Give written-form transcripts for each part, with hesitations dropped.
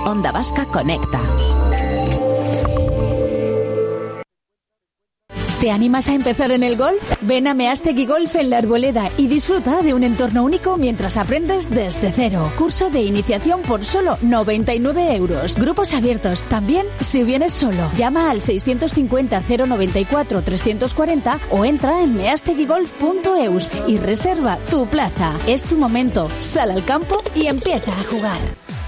Onda Vasca Conecta. ¿Te animas a empezar en el golf? Ven a Meastegui Golf en La Arboleda y disfruta de un entorno único mientras aprendes desde cero. Curso de iniciación por solo 99 euros. Grupos abiertos también si vienes solo. Llama al 650 094 340 o entra en measteguigolf.eus y reserva tu plaza. Es tu momento. Sal al campo y empieza a jugar.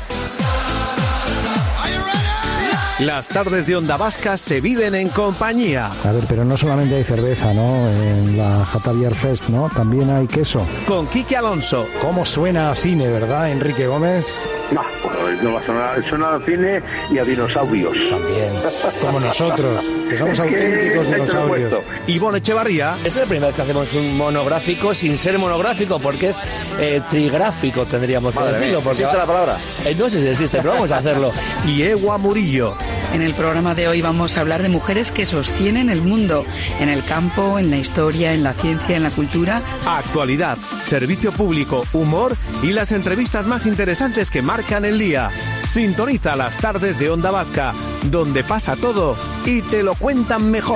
Las tardes de Onda Vasca se viven en compañía. A ver, pero no solamente hay cerveza, ¿no? En la Jata Beer Fest, ¿no? También hay queso. Con Quique Alonso. ¿Cómo suena a cine, verdad, Enrique Gómez? No va a sonar, suena a cine y a dinosaurios. También, como nosotros, que somos auténticos dinosaurios. Ivonne Echevarría. Es la primera vez que hacemos un monográfico sin ser monográfico, porque es trigráfico, tendríamos que decirlo. ¿Existe la palabra? No sé si existe, pero vamos a hacerlo. Y Ewa Murillo. En el programa de hoy vamos a hablar de mujeres que sostienen el mundo, en el campo, en la historia, en la ciencia, en la cultura. Actualidad, servicio público, humor y las entrevistas más interesantes que marcan el día. Sintoniza las tardes de Onda Vasca, donde pasa todo y te lo cuentan mejor.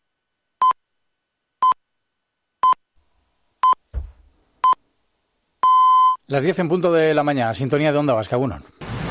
Las 10 en punto de la mañana, sintonía de Onda Vasca, Egunon.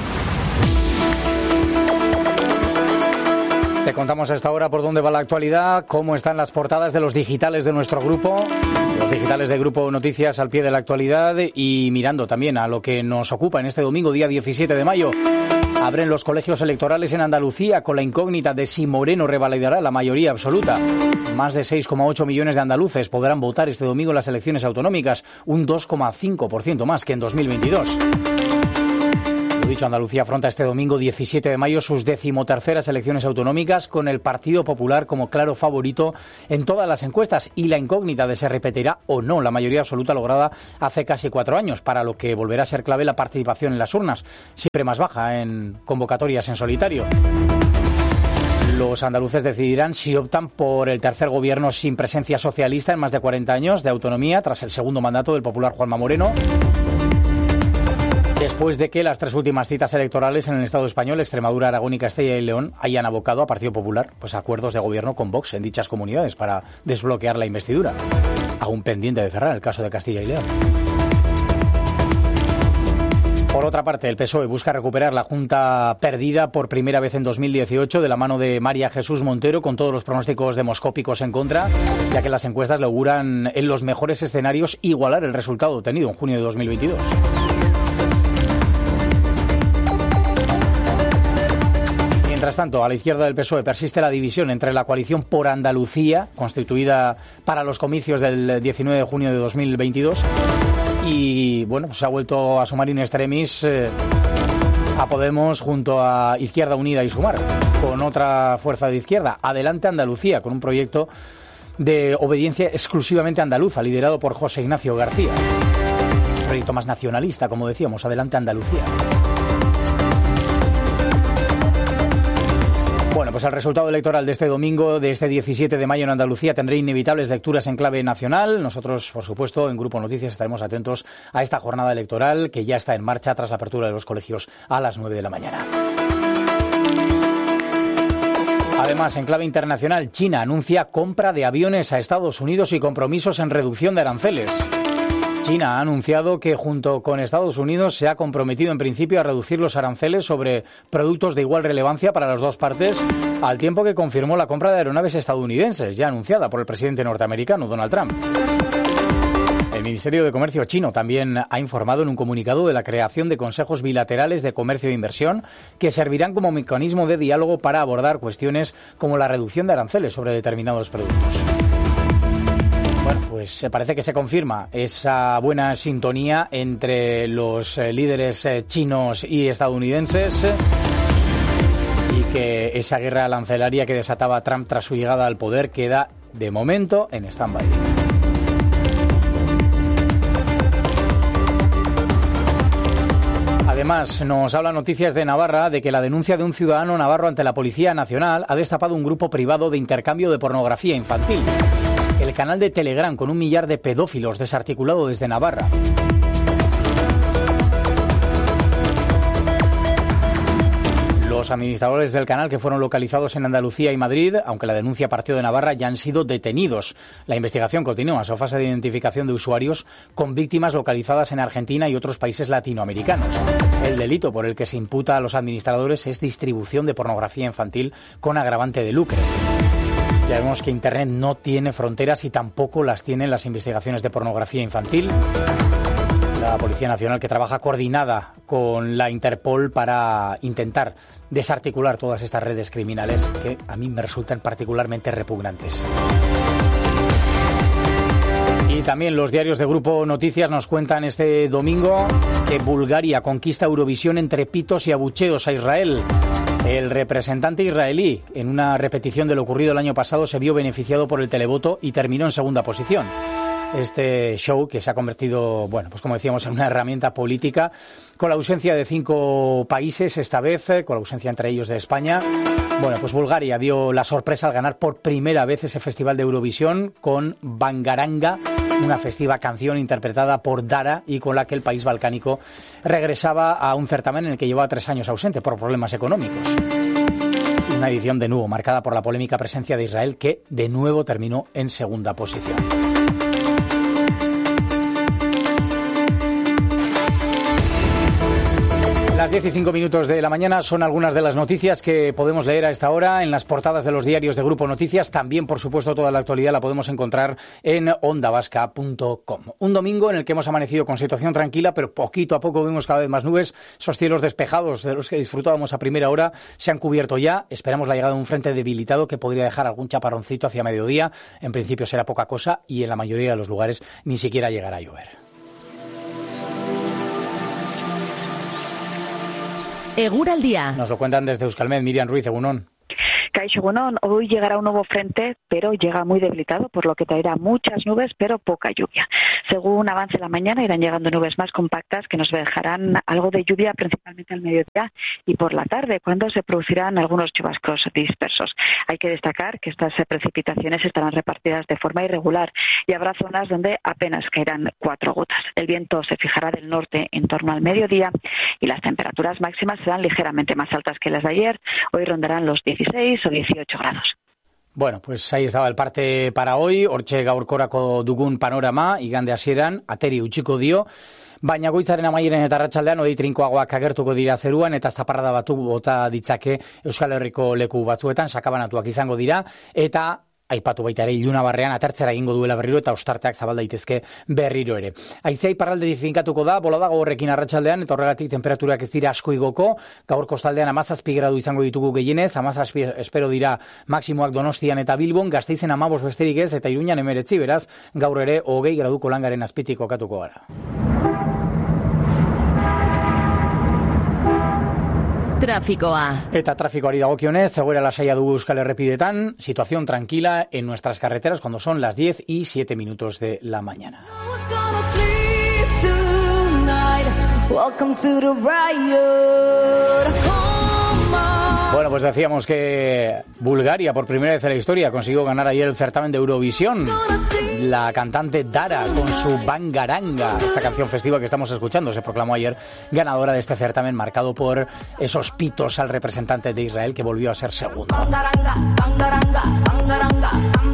Te contamos a esta hora por dónde va la actualidad, cómo están las portadas de los digitales de nuestro grupo, los digitales de Grupo Noticias al pie de la actualidad y mirando también a lo que nos ocupa en este domingo, día 17 de mayo. Abren los colegios electorales en Andalucía con la incógnita de si Moreno revalidará la mayoría absoluta. Más de 6,8 millones de andaluces podrán votar este domingo en las elecciones autonómicas, un 2,5% más que en 2022. Lo dicho, Andalucía afronta este domingo 17 de mayo sus 13º elecciones autonómicas con el Partido Popular como claro favorito en todas las encuestas y la incógnita de si repetirá o no la mayoría absoluta lograda hace casi 4 años, para lo que volverá a ser clave la participación en las urnas, siempre más baja en convocatorias en solitario. Los andaluces decidirán si optan por el tercer gobierno sin presencia socialista en más de 40 años de autonomía tras el segundo mandato del popular Juanma Moreno, después de que las 3 últimas citas electorales en el Estado español, Extremadura, Aragón y Castilla y León, hayan abocado a Partido Popular pues acuerdos de gobierno con Vox en dichas comunidades para desbloquear la investidura. Aún pendiente de cerrar el caso de Castilla y León. Por otra parte, el PSOE busca recuperar la Junta perdida por primera vez en 2018 de la mano de María Jesús Montero, con todos los pronósticos demoscópicos en contra, ya que las encuestas le auguran en los mejores escenarios igualar el resultado obtenido en junio de 2022. Mientras tanto, a la izquierda del PSOE persiste la división entre la coalición por Andalucía, constituida para los comicios del 19 de junio de 2022, y bueno, pues se ha vuelto a sumar in extremis a Podemos junto a Izquierda Unida y Sumar, con otra fuerza de izquierda, Adelante Andalucía, con un proyecto de obediencia exclusivamente andaluza, liderado por José Ignacio García. Un proyecto más nacionalista, como decíamos, Adelante Andalucía. Bueno, pues el resultado electoral de este domingo, de este 17 de mayo en Andalucía, tendrá inevitables lecturas en clave nacional. Nosotros, por supuesto, en Grupo Noticias estaremos atentos a esta jornada electoral que ya está en marcha tras la apertura de los colegios a las 9 de la mañana. Además, en clave internacional, China anuncia compra de aviones a Estados Unidos y compromisos en reducción de aranceles. China ha anunciado que junto con Estados Unidos se ha comprometido en principio a reducir los aranceles sobre productos de igual relevancia para las dos partes, al tiempo que confirmó la compra de aeronaves estadounidenses, ya anunciada por el presidente norteamericano Donald Trump. El Ministerio de Comercio chino también ha informado en un comunicado de la creación de consejos bilaterales de comercio e inversión que servirán como mecanismo de diálogo para abordar cuestiones como la reducción de aranceles sobre determinados productos. Bueno, pues parece que se confirma esa buena sintonía entre los líderes chinos y estadounidenses y que esa guerra arancelaria que desataba Trump tras su llegada al poder queda de momento en stand-by. Además, nos hablan noticias de Navarra de que la denuncia de un ciudadano navarro ante la Policía Nacional ha destapado un grupo privado de intercambio de pornografía infantil. El canal de Telegram con 1 millar de pedófilos desarticulado desde Los administradores del canal que fueron localizados en Andalucía y Madrid, aunque la denuncia partió de Navarra, ya han sido detenidos. La investigación continúa, su fase de identificación de usuarios con víctimas localizadas en Argentina y otros países latinoamericanos. El delito por el que se imputa a los administradores es distribución de pornografía infantil con agravante de lucro. Ya vemos que Internet no tiene fronteras y tampoco las tienen las investigaciones de pornografía infantil. La Policía Nacional, que trabaja coordinada con la Interpol para intentar desarticular todas estas redes criminales que a mí me resultan particularmente repugnantes. Y también los diarios de Grupo Noticias nos cuentan este domingo que Bulgaria conquista Eurovisión entre pitos y abucheos a Israel. El representante israelí, en una repetición de lo ocurrido el año pasado, se vio beneficiado por el televoto y terminó en segunda posición. Este show que se ha convertido, bueno, pues como decíamos, en una herramienta política con la ausencia de 5 países esta vez, con la ausencia entre ellos de España. Bueno, pues Bulgaria dio la sorpresa al ganar por primera vez ese festival de Eurovisión con Bangaranga, una festiva canción interpretada por Dara y con la que el país balcánico regresaba a un certamen en el que llevaba 3 años ausente por problemas económicos. Una edición de nuevo marcada por la polémica presencia de Israel, que de nuevo terminó en segunda posición. Las 10 y 5 minutos de la mañana son algunas de las noticias que podemos leer a esta hora en las portadas de los diarios de Grupo Noticias. También, por supuesto, toda la actualidad la podemos encontrar en ondavasca.com. Un domingo en el que hemos amanecido con situación tranquila, pero poquito a poco vemos cada vez más nubes. Esos cielos despejados de los que disfrutábamos a primera hora se han cubierto ya. Esperamos la llegada de un frente debilitado que podría dejar algún chaparroncito hacia mediodía. En principio será poca cosa y en la mayoría de los lugares ni siquiera llegará a llover. Egur al día. Nos lo cuentan desde Euskalmet, Miriam Ruiz, Egunon. Kaixo, bueno, hoy llegará un nuevo frente, pero llega muy debilitado, por lo que traerá muchas nubes, pero poca lluvia. Según avance la mañana, irán llegando nubes más compactas que nos dejarán algo de lluvia, principalmente al mediodía y por la tarde, cuando se producirán algunos chubascos dispersos. Hay que destacar que estas precipitaciones estarán repartidas de forma irregular y habrá zonas donde apenas caerán 4 gotas. El viento se fijará del norte en torno al mediodía y las temperaturas máximas serán ligeramente más altas que las de ayer. Hoy rondarán los 16 o 18 grados. Bueno, pues ahí estaba el parte para hoy. Hortxe gaurkorako dugun panorama, igande hasieran, ateri utziko dio. Baina goitzaren amaieren eta arratsaldean hodei trinkoagoak agertuko dira zeruan eta zaparrada batzuk bota ditzake Euskal Herriko leku batzuetan, sakabanatuak izango dira, eta aipatu baita ere ilunabarrean atertzera egingo duela berriro eta ostarteak zabal daitezke berriro ere. Haizea iparralde finkatuko da, bolada gogorrekin arratsaldean eta horregatik temperaturak ez dira asko igoko. Gaur kostaldean 17 gradu izango ditugu gehienez, 17 espero dira maksimoak Donostian eta Bilbon, Gasteizen 15 besterik ez eta Iruñan 19, beraz gaur ere 20 graduko langaren azpitik kokatuko gara. Trafikoa. Eta trafikoari dagokionez, egoera lasaia dugu Euskal Errepidetan, situación tranquila en nuestras carreteras cuando son las 10 y 7 minutos de la mañana. Bueno, pues decíamos que Bulgaria, por primera vez en la historia, consiguió ganar ayer el certamen de Eurovisión. La cantante Dara, con su Bangaranga, esta canción festiva que estamos escuchando, se proclamó ayer ganadora de este certamen, marcado por esos pitos al representante de Israel, que volvió a ser segundo.